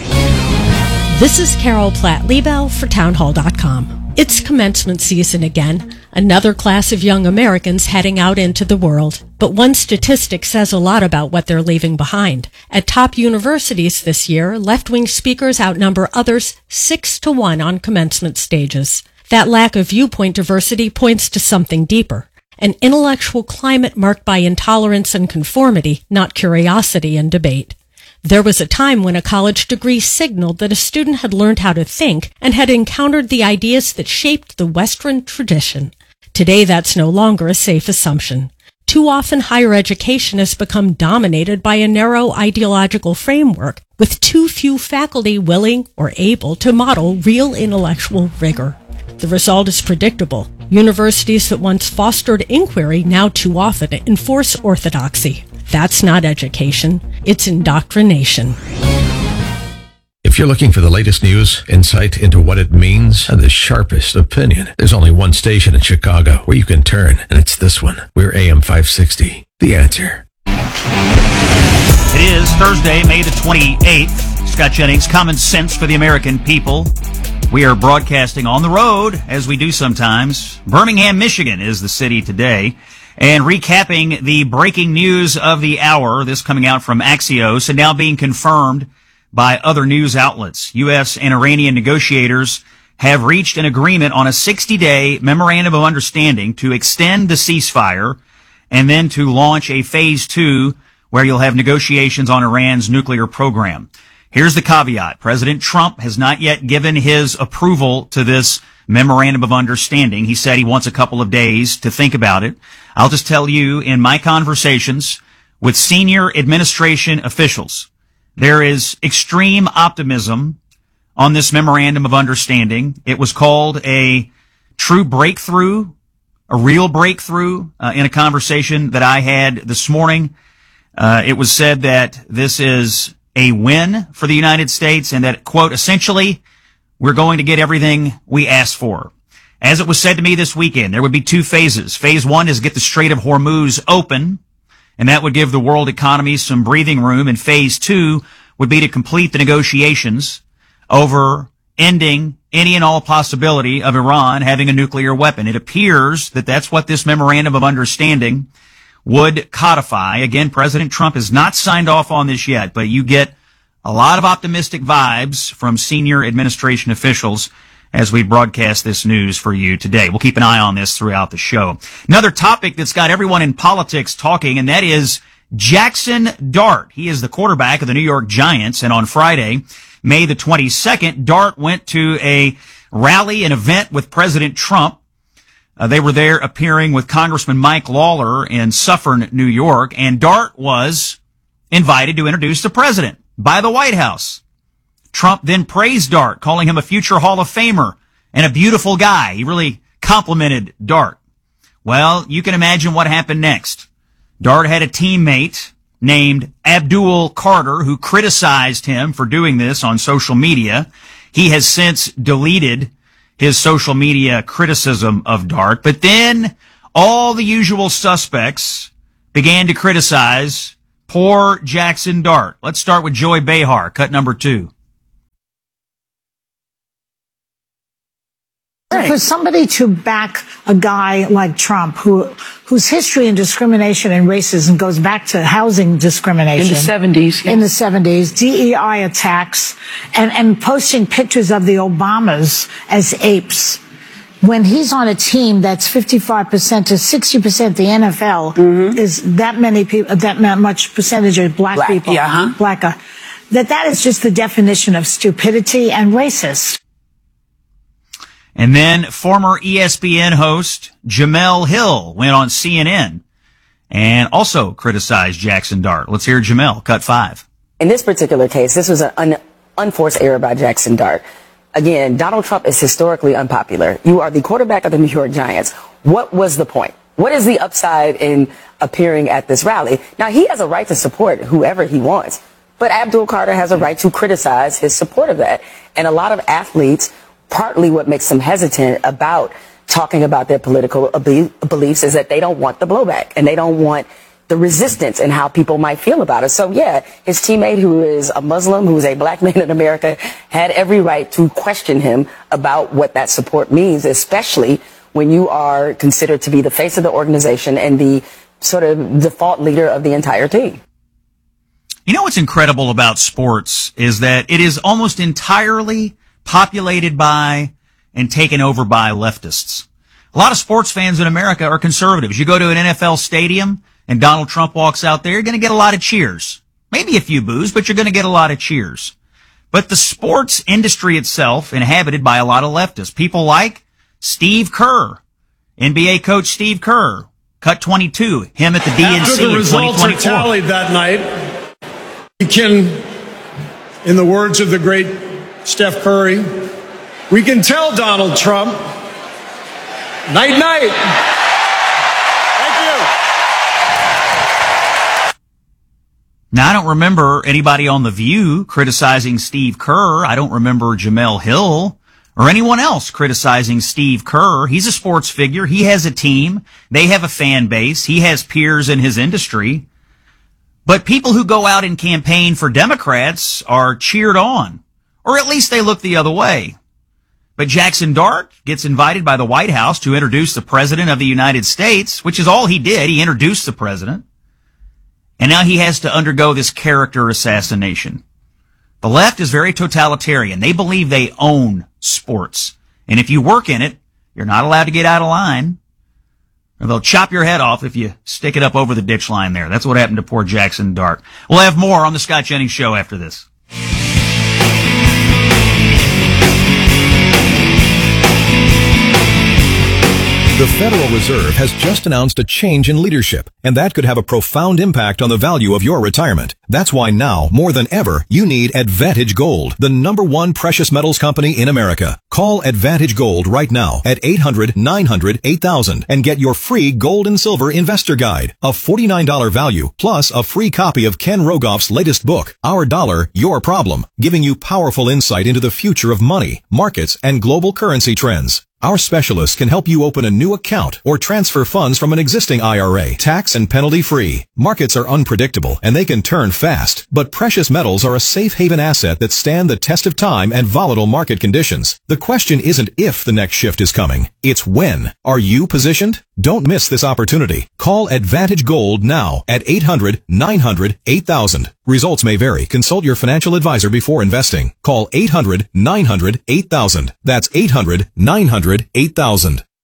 This is Carol Platt-Liebel for townhall dot com. It's commencement season again. Another class of young Americans heading out into the world. But one statistic says a lot about what they're leaving behind. At top universities this year, left-wing speakers outnumber others six to one on commencement stages. That lack of viewpoint diversity points to something deeper. An intellectual climate marked by intolerance and conformity, not curiosity and debate. There was a time when a college degree signaled that a student had learned how to think and had encountered the ideas that shaped the Western tradition. Today, that's no longer a safe assumption. Too often, higher education has become dominated by a narrow ideological framework, with too few faculty willing or able to model real intellectual rigor. The result is predictable. Universities that once fostered inquiry now too often enforce orthodoxy. That's not education, it's indoctrination. If you're looking for the latest news, insight into what it means, and the sharpest opinion, there's only one station in Chicago where you can turn, and it's this one. We're A M five sixty, The Answer. It is Thursday, May the twenty-eighth. Scott Jennings, Common Sense for the American People. We are broadcasting on the road, as we do sometimes. Birmingham, Michigan is the city today. And recapping the breaking news of the hour, this coming out from Axios and now being confirmed by other news outlets. U S and Iranian negotiators have reached an agreement on a sixty-day memorandum of understanding to extend the ceasefire and then to launch a phase two where you'll have negotiations on Iran's nuclear program. Here's the caveat. President Trump has not yet given his approval to this memorandum of understanding. He said he wants a couple of days to think about it. I'll just tell you, in my conversations with senior administration officials, there is extreme optimism on this memorandum of understanding. It was called a true breakthrough, a real breakthrough, uh, in a conversation that I had this morning. Uh, it was said that this is a win for the United States and that, quote, essentially, we're going to get everything we asked for. As it was said to me this weekend, there would be two phases. Phase one is get the Strait of Hormuz open, and that would give the world economy some breathing room. And phase two would be to complete the negotiations over ending any and all possibility of Iran having a nuclear weapon. It appears that that's what this memorandum of understanding would codify. Again, President Trump has not signed off on this yet, but you get a lot of optimistic vibes from senior administration officials as we broadcast this news for you today. We'll keep an eye on this throughout the show. Another topic that's got everyone in politics talking, and that is Jackson Dart. He is the quarterback of the New York Giants, and on Friday, May the twenty-second, Dart went to a rally, an event with President Trump, Uh, they were there appearing with Congressman Mike Lawler in Suffern, New York, and Dart was invited to introduce the president by the White House. Trump then praised Dart, calling him a future Hall of Famer and a beautiful guy. He really complimented Dart. Well, you can imagine what happened next. Dart had a teammate named Abdul Carter who criticized him for doing this on social media. He has since deleted his social media criticism of Dart, but then all the usual suspects began to criticize poor Jackson Dart. Let's start with Joy Behar, cut number two. For somebody to back a guy like Trump, who whose history in discrimination and racism goes back to housing discrimination. In the seventies. Yes. In the seventies, D E I attacks, and, and posting pictures of the Obamas as apes. When he's on a team that's fifty-five percent to sixty percent the N F L, mm-hmm. is that many people, that much percentage of black, black people, yeah, huh? black, uh, that that is just the definition of stupidity and racist. And then former E S P N host Jemele Hill went on C N N and also criticized Jackson Dart. Let's hear Jemele, cut five. In this particular case, this was an un- unforced error by Jackson Dart. Again, Donald Trump is historically unpopular. You are the quarterback of the New York Giants. What was the point? What is the upside in appearing at this rally? Now, he has a right to support whoever he wants, but Abdul Carter has a right to criticize his support of that. And a lot of athletes, partly what makes them hesitant about talking about their political beliefs is that they don't want the blowback and they don't want the resistance and how people might feel about it. So, yeah, his teammate, who is a Muslim, who is a black man in America, had every right to question him about what that support means, especially when you are considered to be the face of the organization and the sort of default leader of the entire team. You know what's incredible about sports is that it is almost entirely populated by and taken over by leftists. A lot of sports fans in America are conservatives. You go to an N F L stadium and Donald Trump walks out there, you're going to get a lot of cheers. Maybe a few boos, but you're going to get a lot of cheers. But the sports industry itself, inhabited by a lot of leftists. People like Steve Kerr, N B A coach Steve Kerr, cut twenty-two, him at the D N C in twenty twenty-four. After the results are tallied that night, we can, in the words of the great Steph Curry, we can tell Donald Trump, night, night. Thank you. Now, I don't remember anybody on The View criticizing Steve Kerr. I don't remember Jemele Hill or anyone else criticizing Steve Kerr. He's a sports figure. He has a team. They have a fan base. He has peers in his industry. But people who go out and campaign for Democrats are cheered on. Or at least they look the other way. But Jackson Dart gets invited by the White House to introduce the President of the United States, which is all he did. He introduced the President. And now he has to undergo this character assassination. The left is very totalitarian. They believe they own sports. And if you work in it, you're not allowed to get out of line. Or they'll chop your head off if you stick it up over the ditch line there. That's what happened to poor Jackson Dart. We'll have more on the Scott Jennings Show after this. The Federal Reserve has just announced a change in leadership, and that could have a profound impact on the value of your retirement. That's why now, more than ever, you need Advantage Gold, the number one precious metals company in America. Call Advantage Gold right now at eight hundred, nine hundred, eight thousand and get your free gold and silver investor guide, a forty-nine dollars value, plus a free copy of Ken Rogoff's latest book, Our Dollar, Your Problem, giving you powerful insight into the future of money, markets, and global currency trends. Our specialists can help you open a new account or transfer funds from an existing I R A, tax and penalty free. Markets are unpredictable and they can turn fast, but precious metals are a safe haven asset that stand the test of time and volatile market conditions. The question isn't if the next shift is coming, it's when. Are you positioned? Don't miss this opportunity. Call Advantage Gold now at eight hundred, nine hundred, eight thousand. Results may vary. Consult your financial advisor before investing. Call eight hundred, nine hundred, eight thousand. That's eight hundred, nine hundred, eight thousand.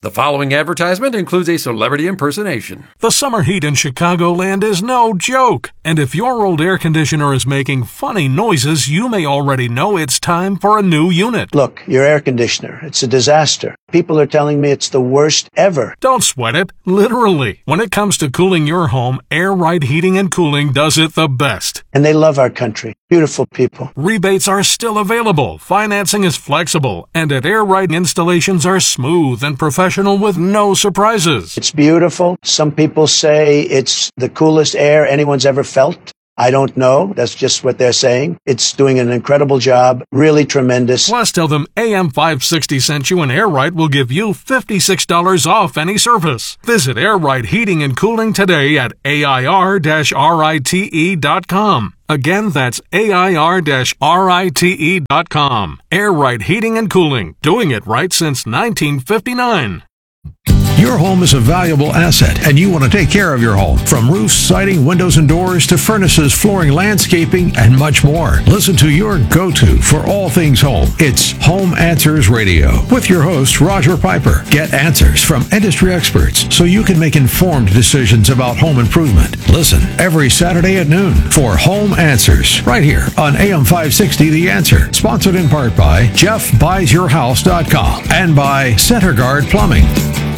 The following advertisement includes a celebrity impersonation. The summer heat in Chicagoland is no joke. And if your old air conditioner is making funny noises, you may already know it's time for a new unit. Look, your air conditioner, it's a disaster. People are telling me it's the worst ever. Don't sweat it. Literally. When it comes to cooling your home, Air Right Heating and Cooling does it the best. And they love our country. Beautiful people. Rebates are still available. Financing is flexible. And at Air Right, installations are smooth and professional with no surprises. It's beautiful. Some people say it's the coolest air anyone's ever felt. I don't know. That's just what they're saying. It's doing an incredible job. Really tremendous. Plus, tell them A M five sixty sent you and Air Right will give you fifty-six dollars off any service. Visit Air Right Heating and Cooling today at A I R rite dot com. Again, that's A I R rite dot com. Air Right Heating and Cooling. Doing it right since nineteen fifty-nine. Your home is a valuable asset, and you want to take care of your home. From roofs, siding, windows, and doors to furnaces, flooring, landscaping, and much more. Listen to your go-to for all things home. It's Home Answers Radio with your host, Roger Piper. Get answers from industry experts so you can make informed decisions about home improvement. Listen every Saturday at noon for Home Answers right here on A M five sixty The Answer. Sponsored in part by Jeff Buys Your House dot com and by CenterGuard Plumbing.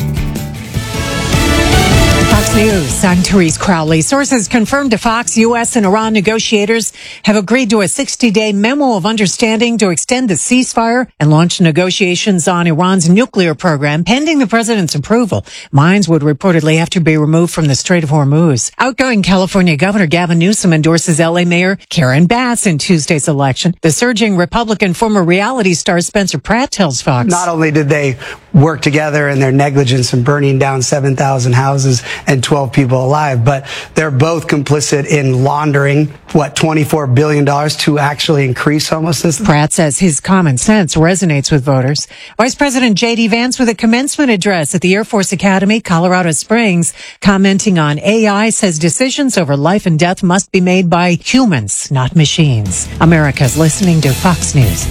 Fox News, I'm Therese Crowley. Sources confirmed to Fox U S and Iran negotiators have agreed to a sixty-day memo of understanding to extend the ceasefire and launch negotiations on Iran's nuclear program pending the president's approval. Mines would reportedly have to be removed from the Strait of Hormuz. Outgoing California Governor Gavin Newsom endorses L A Mayor Karen Bass in Tuesday's election. The surging Republican former reality star Spencer Pratt tells Fox. Not only did they work together in their negligence in burning down seven thousand houses and twelve people alive, but they're both complicit in laundering, what, twenty-four billion dollars to actually increase homelessness. Pratt says his common sense resonates with voters. Vice President J D Vance with a commencement address at the Air Force Academy, Colorado Springs, commenting on A I, says decisions over life and death must be made by humans, not machines. America's listening to Fox News.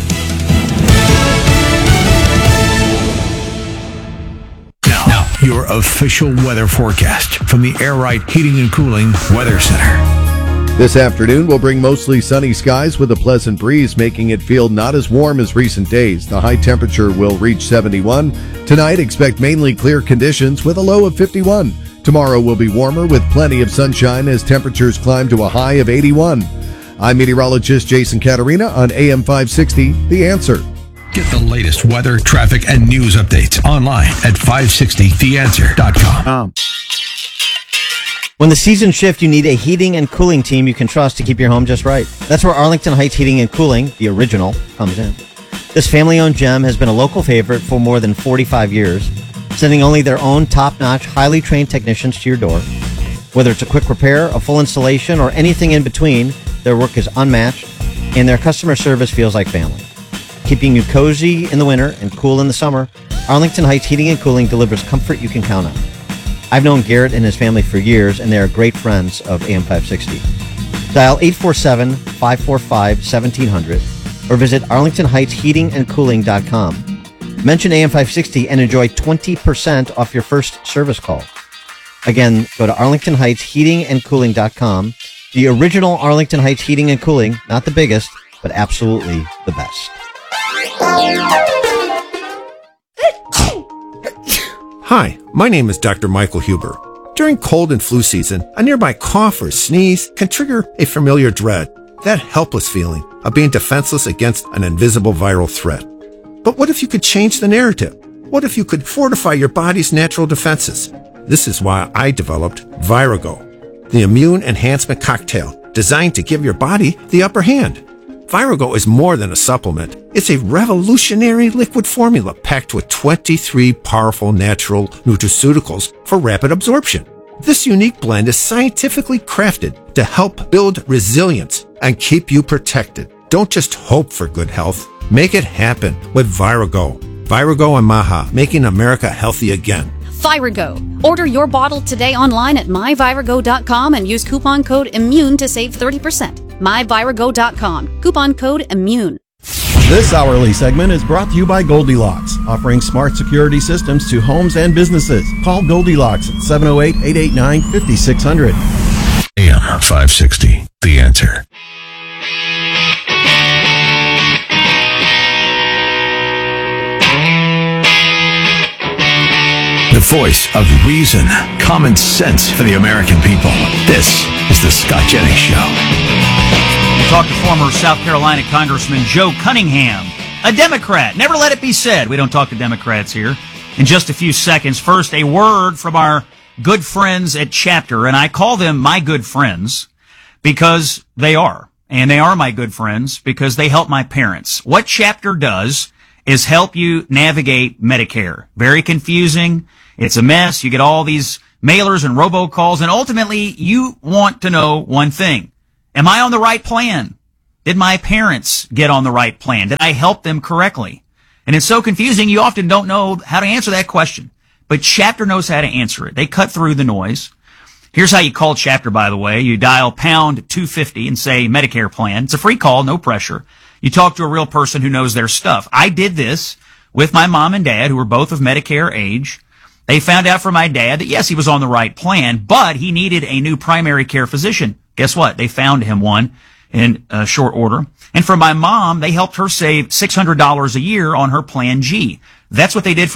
Now, your official weather forecast from the Air Right Heating and Cooling Weather Center. This afternoon will bring mostly sunny skies with a pleasant breeze, making it feel not as warm as recent days. The high temperature will reach seventy-one. Tonight, expect mainly clear conditions with a low of fifty-one. Tomorrow will be warmer with plenty of sunshine as temperatures climb to a high of eighty-one. I'm meteorologist Jason Caterina on A M five sixty, The Answer. Get the latest weather, traffic, and news updates online at five sixty the answer dot com. Um. When the seasons shift, you need a heating and cooling team you can trust to keep your home just right. That's where Arlington Heights Heating and Cooling, the original, comes in. This family-owned gem has been a local favorite for more than forty-five years, sending only their own top-notch, highly trained technicians to your door. Whether it's a quick repair, a full installation, or anything in between, their work is unmatched, and their customer service feels like family. Keeping you cozy in the winter and cool in the summer, Arlington Heights Heating and Cooling delivers comfort you can count on. I've known Garrett and his family for years, and they are great friends of A M five sixty. Dial eight four seven, five four five, one seven zero zero or visit arlington heights heating and cooling dot com. Mention A M five sixty and enjoy twenty percent off your first service call. Again, go to arlington heights heating and cooling dot com. The original Arlington Heights Heating and Cooling, not the biggest, but absolutely the best. Hi, my name is Doctor Michael Huber. During cold and flu season, a nearby cough or sneeze can trigger a familiar dread, that helpless feeling of being defenseless against an invisible viral threat. But what if you could change the narrative? What if you could fortify your body's natural defenses? This is why I developed Virago, the immune enhancement cocktail designed to give your body the upper hand. Virago is more than a supplement. It's a revolutionary liquid formula packed with twenty-three powerful natural nutraceuticals for rapid absorption. This unique blend is scientifically crafted to help build resilience and keep you protected. Don't just hope for good health. Make it happen with Virago. Virago and Maha, making America healthy again. Virago. Order your bottle today online at my virago dot com and use coupon code IMMUNE to save thirty percent. my virago dot com. Coupon code IMMUNE. This hourly segment is brought to you by Goldilocks, offering smart security systems to homes and businesses. Call Goldilocks at seven oh eight, eight eight nine, five six zero zero. A M five sixty, The Answer. The voice of reason, common sense for the American people. This is the Scott Jennings Show. We talked to former South Carolina Congressman Joe Cunningham, a Democrat. Never let it be said we don't talk to Democrats here. In just a few seconds, first, a word from our good friends at Chapter, and I call them my good friends because they are. And they are my good friends because they help my parents. What Chapter does is help you navigate Medicare. Very confusing. It's a mess. You get all these mailers and robocalls, and ultimately you want to know one thing. Am I on the right plan? Did my parents get on the right plan? Did I help them correctly? And it's so confusing, you often don't know how to answer that question. But Chapter knows how to answer it. They cut through the noise. Here's how you call Chapter, by the way. You dial pound two fifty and say Medicare plan. It's a free call, no pressure. You talk to a real person who knows their stuff. I did this with my mom and dad, who were both of Medicare age. They found out from my dad that, yes, he was on the right plan, but he needed a new primary care physician. Guess what? They found him one in uh, short order. And for my mom, they helped her save six hundred dollars a year on her Plan G. That's what they did for